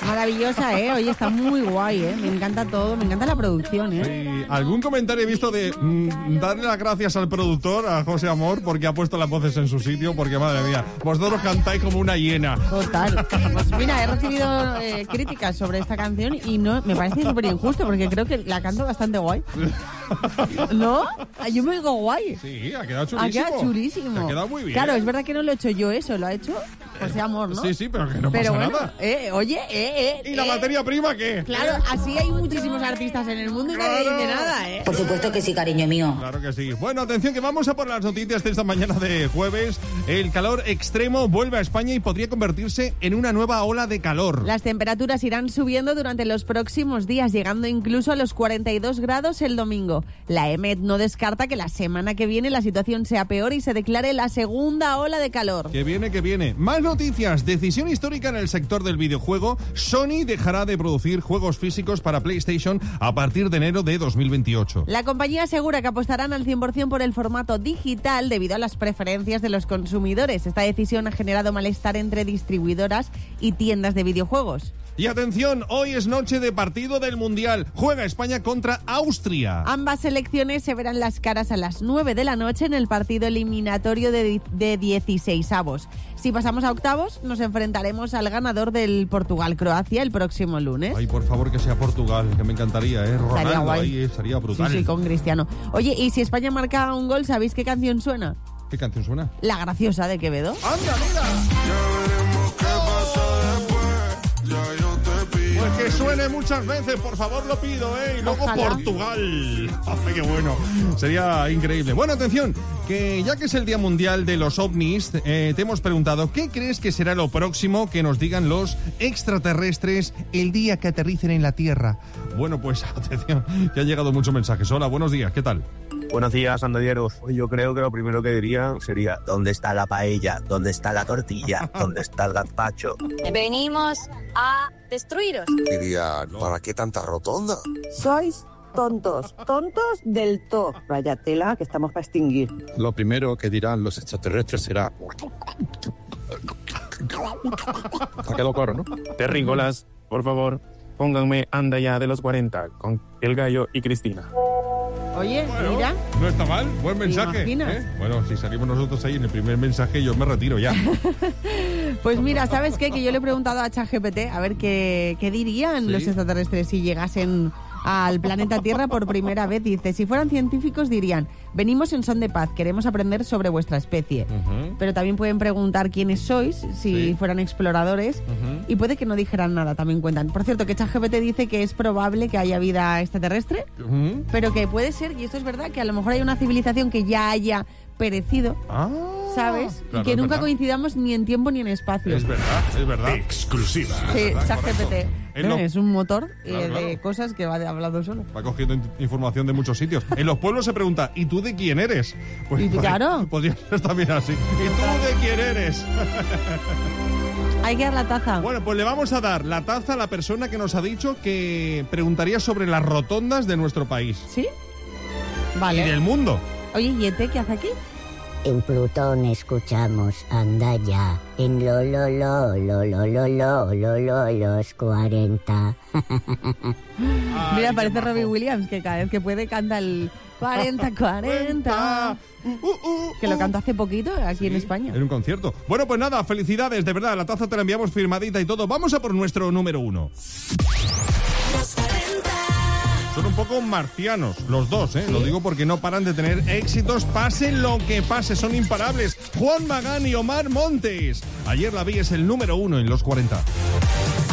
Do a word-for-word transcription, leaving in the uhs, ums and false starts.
Maravillosa, ¿eh? Oye, está muy guay, ¿eh? Me encanta todo, me encanta la producción, ¿eh? Sí. ¿Algún comentario he visto de mmm, darle las gracias al productor, a José Amor, porque ha puesto las voces en su sitio? Porque, madre mía, vosotros cantáis como una hiena. Total. Pues mira, he recibido eh, críticas sobre esta canción y no me parece súper injusto porque creo que la canto bastante guay. ¿No? Yo me digo guay. Sí, ha quedado chulísimo. Ha quedado chulísimo. Ha quedado muy bien. Claro, es verdad que no lo he hecho yo eso, lo ha hecho José Amor, ¿no? Sí, sí, pero que no pero pasa bueno, nada. Eh, oye, eh, eh. ¿Y la eh. materia prima qué? Claro, así hay muchísimos artistas en el mundo y nadie Claro. dice nada, ¿eh? Por supuesto que sí, cariño mío. Claro que sí. Bueno, atención que vamos a por las noticias de esta mañana de jueves. El calor extremo vuelve a España y podría convertirse en una nueva ola de calor. Las temperaturas irán subiendo durante los próximos días, llegando incluso a los cuarenta y dos grados el domingo. La E M E T no descarta que la semana que viene la situación sea peor y se declare la segunda ola de calor. Que viene, que viene. Más noticias. Decisión histórica en el sector del videojuego. Sony dejará de producir juegos físicos para PlayStation a partir de enero de dos mil veintiocho. La compañía asegura que apostarán al cien por ciento por el formato digital debido a las preferencias de los consumidores. Esta decisión ha generado malestar entre distribuidoras y tiendas de videojuegos. Y atención, hoy es noche de partido del Mundial. Juega España contra Austria. Ambas selecciones se verán las caras a las nueve de la noche en el partido eliminatorio de, de dieciseisavos. Si pasamos a octavos, nos enfrentaremos al ganador del Portugal-Croacia el próximo lunes. Ay, por favor, que sea Portugal, que me encantaría, ¿eh? Ronaldo Estaría guay. ahí estaría brutal. Sí, sí, con Cristiano. Oye, y si España marca un gol, ¿sabéis qué canción suena? ¿Qué canción suena? La Graciosa de Quevedo. ¡Anda, mira! Pues que suene muchas veces, por favor, lo pido, ¿eh? Y luego Ojalá. Portugal. ¡Ay, qué bueno! Sería increíble. Bueno, atención, que ya que es el Día Mundial de los OVNIs, eh, te hemos preguntado, ¿qué crees que será lo próximo que nos digan los extraterrestres el día que aterricen en la Tierra? Bueno, pues atención, que han llegado muchos mensajes. Hola, buenos días, ¿qué tal? Buenos días, andalleros. Pues yo creo que lo primero que diría sería ¿dónde está la paella? ¿Dónde está la tortilla? ¿Dónde está el gazpacho? Venimos a destruiros. Diría, ¿para qué tanta rotonda? Sois tontos, tontos del todo. Vaya tela que estamos para extinguir. Lo primero que dirán los extraterrestres será... ¿A qué lo corro, no? Terrícolas, por favor, pónganme Anda ya de los cuarenta con El Gallo y Cristina. Oye, Bueno, mira. no está mal, buen ¿Te mensaje. imaginas? ¿eh? Bueno, si salimos nosotros ahí en el primer mensaje, yo me retiro ya. Pues mira, ¿sabes qué? Que yo le he preguntado a ChatGPT a ver qué, qué dirían ¿Sí? los extraterrestres si llegasen al planeta Tierra por primera vez. Dice, si fueran científicos dirían, venimos en son de paz, queremos aprender sobre vuestra especie. Uh-huh. Pero también pueden preguntar quiénes sois, si Sí. fueran exploradores, Uh-huh. y puede que no dijeran nada, también cuentan. Por cierto, que ChatGPT dice que es probable que haya vida extraterrestre, Uh-huh. pero que puede ser, y esto es verdad, que a lo mejor hay una civilización que ya haya perecido, Ah, ¿sabes? claro, y que es nunca verdad. coincidamos ni en tiempo ni en espacio. Es verdad, es verdad. Exclusiva. Sí, verdad, ChatGPT. correcto. En lo- Es un motor eh, Claro, claro. de cosas que va de hablando solo. Va cogiendo in- información de muchos sitios. En los pueblos se pregunta, ¿y tú de quién eres? Pues Y claro. podría ser también así. ¿Y tú de quién eres? Hay que dar la taza. Bueno, pues le vamos a dar la taza a la persona que nos ha dicho que preguntaría sobre las rotondas de nuestro país. ¿Sí? Y Vale. del mundo. Oye, ¿y Ete qué hace aquí? En Plutón escuchamos Anda ya. En lo lo lo lo lo lo lo lo lo los cuarenta. Ay, Mira, qué parece majo. Robbie Williams, que cada vez que puede canta el cuarenta, cuarenta. Uh, uh, uh, Que lo uh. cantó hace poquito aquí en Sí, España. En un concierto. Bueno, pues nada, felicidades, de verdad. La taza te la enviamos firmadita y todo. Vamos a por nuestro número uno. Son un poco marcianos, los dos, ¿eh? Lo digo porque no paran de tener éxitos, pase lo que pase, son imparables. Juan Magán y Omar Montes. Ayer la vi es el número uno en los cuarenta.